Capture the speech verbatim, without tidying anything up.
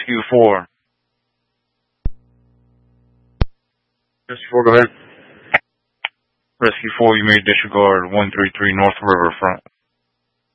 Rescue four. Rescue four, go ahead. Rescue four, you may disregard one three three North Riverfront.